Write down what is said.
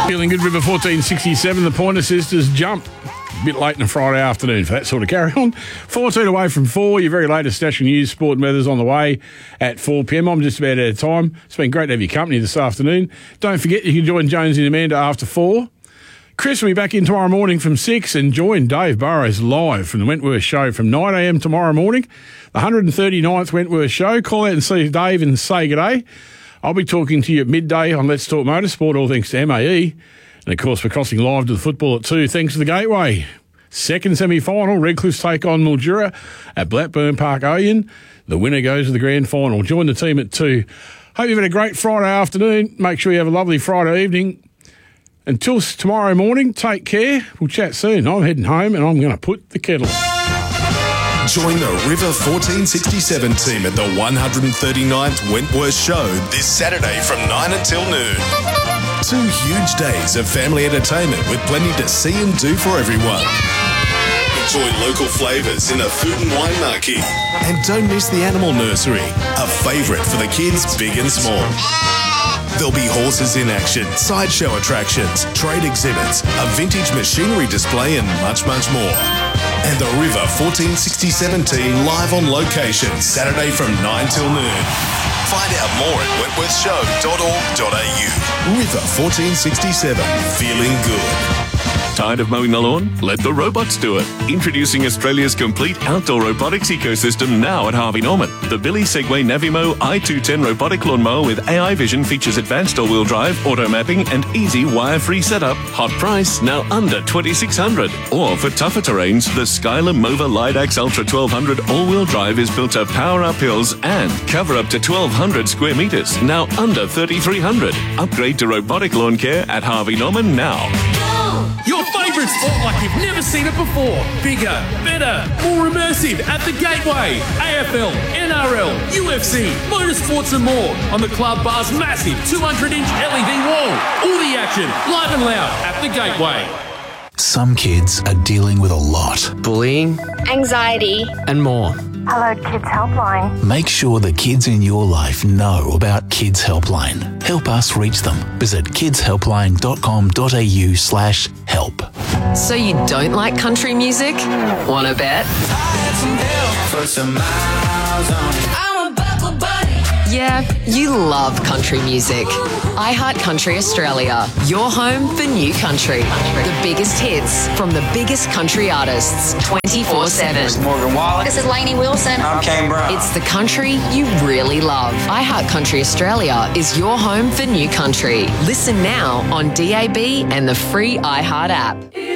Feeling good, River 1467. The Pointer Sisters jump. A bit late on a Friday afternoon for that sort of carry on. 14 away from 4. Your very latest Station News, Sport and Weather's on the way at 4 p.m. I'm just about out of time. It's been great to have your company this afternoon. Don't forget you can join Jonesy and Amanda after 4. Chris will be back in tomorrow morning from 6 and join Dave Burrows live from the Wentworth Show from 9 a.m. tomorrow morning. The 139th Wentworth Show. Call out and see Dave and say g'day. I'll be talking to you at midday on Let's Talk Motorsport, all thanks to MAE. And, of course, we're crossing live to the football at 2, thanks to the Gateway. Second semi-final, Redcliffe's take on Mildura at Blackburn Park Odeon. The winner goes to the grand final. Join the team at 2. Hope you've had a great Friday afternoon. Make sure you have a lovely Friday evening. Until tomorrow morning, take care. We'll chat soon. I'm heading home and I'm going to put the kettle on. Join the River 1467 team at the 139th Wentworth Show this Saturday from 9 until noon. 2 huge days of family entertainment with plenty to see and do for everyone. Enjoy local flavours in the food and wine marquee. And don't miss the Animal Nursery, a favourite for the kids big and small. There'll be horses in action, sideshow attractions, trade exhibits, a vintage machinery display and much, much more. And the River 1467 team live on location Saturday from 9 till noon. Find out more at wentworthshow.org.au. River 1467, feeling good. Tired of mowing the lawn? Let the robots do it. Introducing Australia's complete outdoor robotics ecosystem now at Harvey Norman. The Billy Segway Navimo i210 robotic lawnmower with AI vision features advanced all-wheel drive, auto mapping and easy wire-free setup. Hot price, now under $2,600. Or for tougher terrains, the Skyler Mova Lidax Ultra 1200 all-wheel drive is built to power up hills and cover up to 1,200 square metres, now under $3,300. Upgrade to robotic lawn care at Harvey Norman now. Your favourite sport like you've never seen it before. Bigger, better, more immersive at the Gateway. AFL, NRL, UFC, motorsports and more on the Club Bar's massive 200-inch LED wall. All the action, live and loud at the Gateway. Some kids are dealing with a lot. Bullying, anxiety, and more. Hello Kids Helpline. Make sure the kids in your life know about Kids Helpline. Help us reach them. Visit kidshelpline.com.au/help. So you don't like country music? Wanna bet? Yeah, you love country music. iHeart Country Australia, your home for new country. The biggest hits from the biggest country artists, 24/7. This is Morgan Wallen. This is Lainey Wilson. I'm Kane Brown. It's the country you really love. iHeart Country Australia is your home for new country. Listen now on DAB and the free iHeart app.